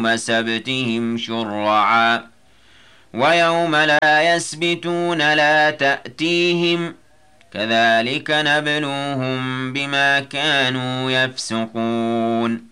سبتهم شرعا ويوم لا يسبتون لا تأتيهم كذلك نبلوهم بما كانوا يفسقون